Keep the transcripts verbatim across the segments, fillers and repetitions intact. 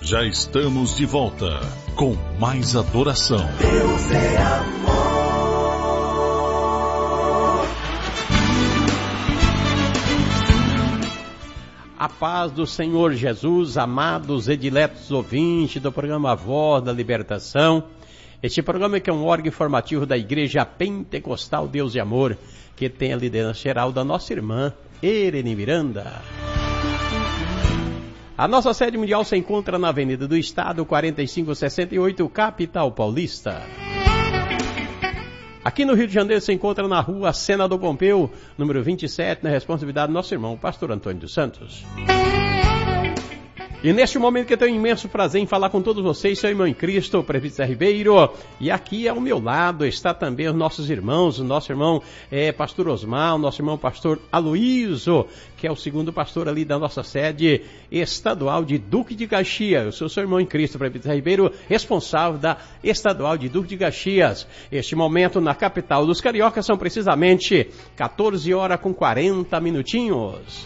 Já estamos de volta com mais adoração. Deus é amor. A paz do Senhor Jesus, amados e diletos ouvintes do programa Voz da Libertação. Este programa que é um órgão informativo da Igreja Pentecostal Deus e Amor, que tem a liderança geral da nossa irmã Irene Miranda. A nossa sede mundial se encontra na Avenida do Estado, quarenta e cinco sessenta e oito, capital paulista. Aqui no Rio de Janeiro se encontra na rua Senador Pompeu, número vinte e sete, na responsabilidade do nosso irmão, pastor Antônio dos Santos. E neste momento que eu tenho imenso prazer em falar com todos vocês, seu irmão em Cristo, o prefeito Zé Ribeiro, e aqui ao meu lado está também os nossos irmãos, o nosso irmão é, pastor Osmar, o nosso irmão pastor Aloísio, que é o segundo pastor ali da nossa sede estadual de Duque de Caxias. Eu sou seu irmão em Cristo, o prefeito Zé Ribeiro, responsável da estadual de Duque de Caxias. Este momento na capital dos cariocas são precisamente quatorze horas com quarenta minutinhos.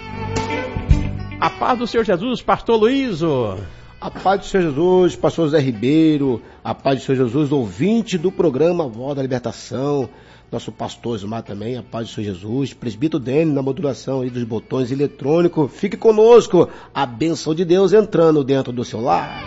A paz do Senhor Jesus, pastor Luísio. A paz do Senhor Jesus, pastor Zé Ribeiro. A paz do Senhor Jesus, ouvinte do programa Voz da Libertação. Nosso pastor Osmar também, a paz do Senhor Jesus. Presbítero Dene na modulação aí dos botões eletrônicos. Fique conosco, a bênção de Deus entrando dentro do seu lar.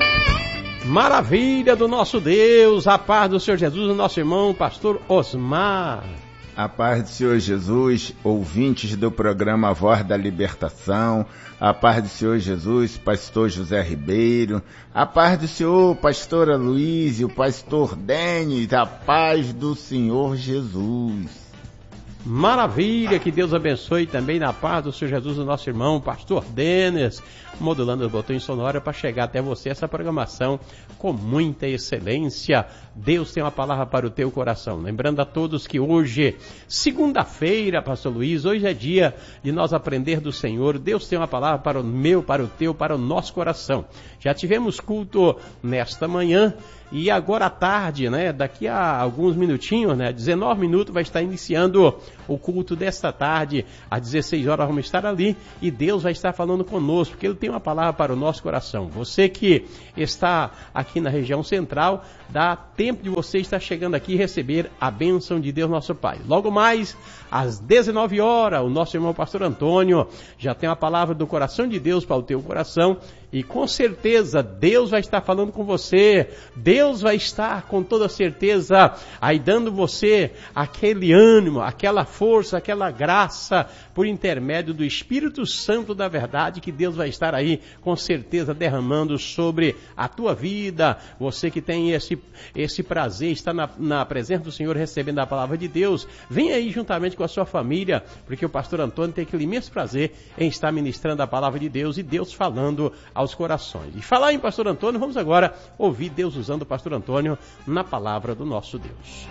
Maravilha do nosso Deus, a paz do Senhor Jesus, o nosso irmão pastor Osmar. A paz do Senhor Jesus, ouvintes do programa Voz da Libertação. A paz do Senhor Jesus, pastor José Ribeiro. A paz do Senhor, pastor Aloísio, pastor Denis. A paz do Senhor Jesus. Maravilha, que Deus abençoe também na paz do Senhor Jesus, o nosso irmão, pastor Denis, modulando os botões sonoros para chegar até você essa programação com muita excelência. Deus tem uma palavra para o teu coração. Lembrando a todos que hoje, segunda-feira, pastor Luiz, hoje é dia de nós aprender do Senhor. Deus tem uma palavra para o meu, para o teu, para o nosso coração. Já tivemos culto nesta manhã. E agora à tarde, né, daqui a alguns minutinhos, né, dezenove minutos, vai estar iniciando o culto desta tarde. Às dezesseis horas vamos estar ali e Deus vai estar falando conosco, porque Ele tem uma palavra para o nosso coração. Você que está aqui na região central, dá tempo de você estar chegando aqui e receber a bênção de Deus nosso Pai. Logo mais, às dezenove horas, o nosso irmão pastor Antônio já tem uma palavra do coração de Deus para o teu coração. E com certeza Deus vai estar falando com você, Deus vai estar com toda certeza aí dando você aquele ânimo, aquela força, aquela graça por intermédio do Espírito Santo da verdade que Deus vai estar aí com certeza derramando sobre a tua vida. Você que tem esse, esse prazer, está na, na presença do Senhor recebendo a palavra de Deus, vem aí juntamente com a sua família, porque o pastor Antônio tem aquele imenso prazer em estar ministrando a palavra de Deus e Deus falando aos corações. E falar em pastor Antônio, vamos agora ouvir Deus usando o pastor Antônio na palavra do nosso Deus.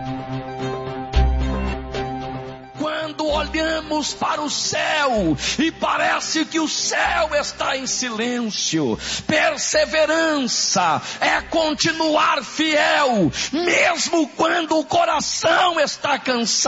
Quando olhamos para o céu e parece que o céu está em silêncio, perseverança é continuar fiel, mesmo quando o coração está cansado.